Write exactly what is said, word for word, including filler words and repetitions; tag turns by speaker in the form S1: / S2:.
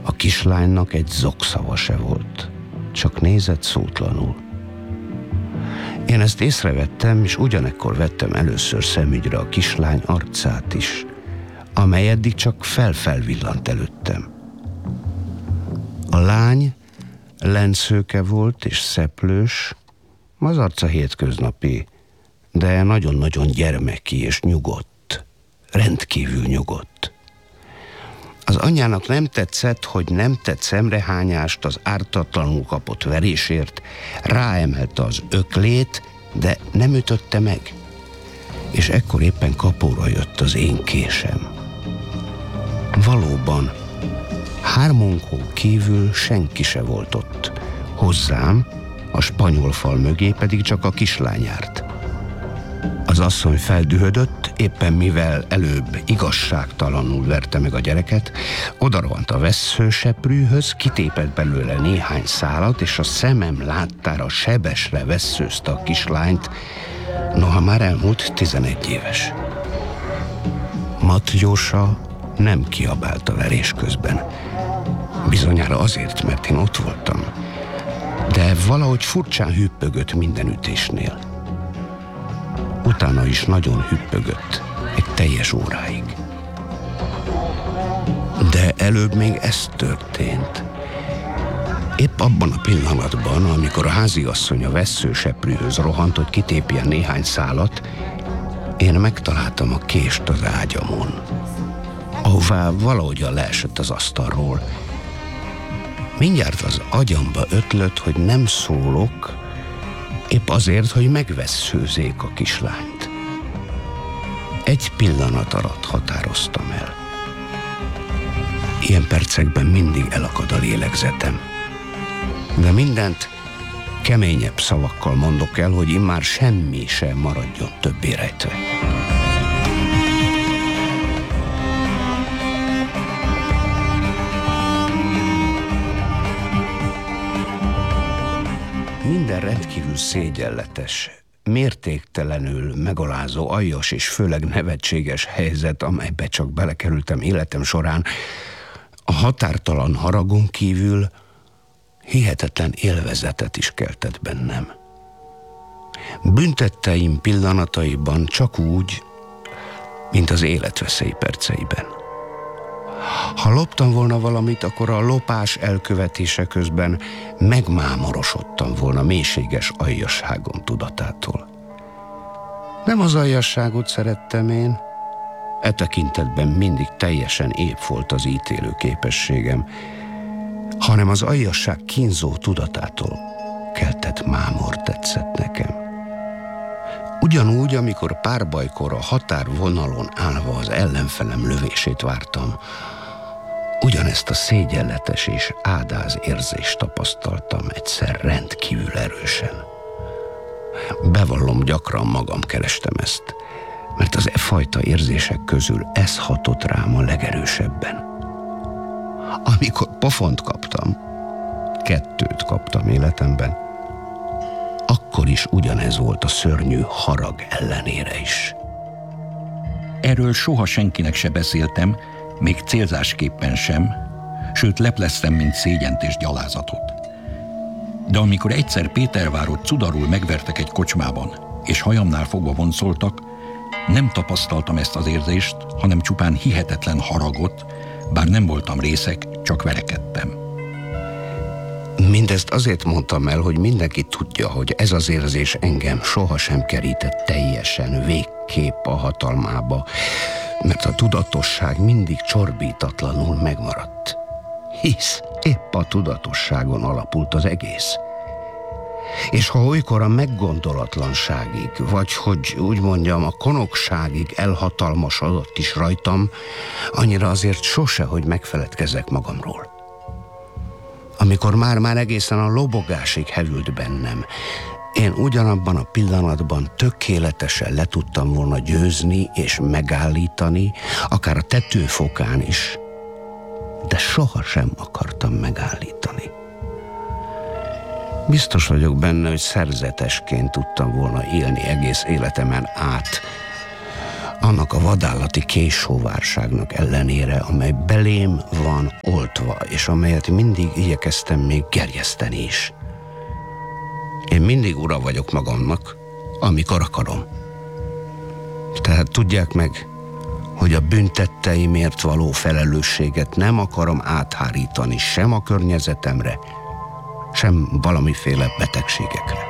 S1: A kislánynak egy zokszava se volt, csak nézett szótlanul. Én ezt észrevettem, és ugyanekkor vettem először szemügyre a kislány arcát is, amely eddig csak felfelvillant előttem. A lány lencőke volt és szeplős, az arca hétköznapi, de nagyon-nagyon gyermeki és nyugodt, rendkívül nyugodt. Az anyjának nem tetszett, hogy nem tett szemrehányást az ártatlanul kapott verésért, ráemelte az öklét, de nem ütötte meg. És ekkor éppen kapóra jött az én késem. Valóban, hármunkon kívül senki se volt ott. Hozzám, a spanyol fal mögé pedig csak a kislány járt. Az asszony feldühödött, éppen mivel előbb igazságtalanul verte meg a gyereket, odarohant a vesszőseprűhöz, kitépett belőle néhány szálat, és a szemem láttára sebesre vesszőzte a kislányt, noha már elmúlt tizenegy éves. Matjósa nem kiabált a verés közben. Bizonyára azért, mert én ott voltam, de valahogy furcsán hüppögött minden ütésnél. Utána is nagyon hüppögött, egy teljes óráig. De előbb még ez történt. Épp abban a pillanatban, amikor a háziasszony a vesszőseprűhöz rohant, hogy kitépjen néhány szálat, én megtaláltam a kést az ágyamon, ahová valahogyan leesett az asztalról. Mindjárt az agyamba ötlött, hogy nem szólok, épp azért, hogy megvesszőzzék a kislányt. Egy pillanat alatt határoztam el. Ilyen percekben mindig elakad a lélegzetem. De mindent keményebb szavakkal mondok el, hogy immár semmi sem maradjon többé rejtve. Minden rendkívül szégyenletes, mértéktelenül megalázó, aljas és főleg nevetséges helyzet, amelybe csak belekerültem életem során, a határtalan haragon kívül hihetetlen élvezetet is keltett bennem. Büntetteim pillanataiban csak úgy, mint az életveszély perceiben. Ha loptam volna valamit, akkor a lopás elkövetése közben megmámorosodtam volna mélységes aljasságom tudatától. Nem az aljasságot szerettem én, e tekintetben mindig teljesen épp volt az ítélő képességem, hanem az aljasság kínzó tudatától keltett mámor tetszett nekem. Ugyanúgy, amikor párbajkor a határvonalon állva az ellenfelem lövését vártam, ugyanezt a szégyenletes és ádáz érzést tapasztaltam egyszer rendkívül erősen. Bevallom, gyakran magam kerestem ezt, mert az e fajta érzések közül ez hatott rám a legerősebben. Amikor pofont kaptam, kettőt kaptam életemben, akkor is ugyanez volt a szörnyű harag ellenére is.
S2: Erről soha senkinek se beszéltem, még célzásképpen sem, sőt lepleztem, mint szégyent és gyalázatot. De amikor egyszer Pétervárot cudarul megvertek egy kocsmában, és hajamnál fogva vonszoltak, nem tapasztaltam ezt az érzést, hanem csupán hihetetlen haragot, bár nem voltam részeg, csak verekedtem.
S1: Mindezt azért mondtam el, hogy mindenki tudja, hogy ez az érzés engem sohasem kerített teljesen végképp a hatalmába, mert a tudatosság mindig csorbítatlanul megmaradt. Hisz épp a tudatosságon alapult az egész. És ha olykor a meggondolatlanságig, vagy hogy úgy mondjam, a konokságig elhatalmasodott is rajtam, annyira azért sose, hogy megfeledkezzek magamról. Amikor már-már egészen a lobogásig hevült bennem, én ugyanabban a pillanatban tökéletesen le tudtam volna győzni és megállítani, akár a tetőfokán is, de sohasem akartam megállítani. Biztos vagyok benne, hogy szerzetesként tudtam volna élni egész életemen át, annak a vadállati késsóvárságnak ellenére, amely belém van oltva, és amelyet mindig igyekeztem még gerjeszteni is. Én mindig ura vagyok magamnak, amikor akarom. Tehát tudják meg, hogy a bűntetteimért való felelősséget nem akarom áthárítani sem a környezetemre, sem valamiféle betegségekre.